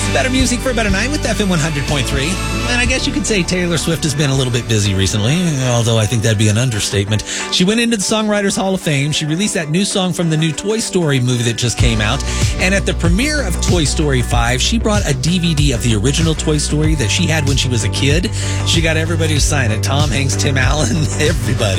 Better music for a better night with FM 100.3. And I guess you could say Taylor Swift has been a little bit busy recently, although I think that'd be an understatement. She went into the Songwriters Hall of Fame. She released that new song from the new Toy Story movie that just came out. And at the premiere of Toy Story 5, she brought a DVD of the original Toy Story that she had when she was a kid. She got everybody to sign it. Tom Hanks, Tim Allen, everybody.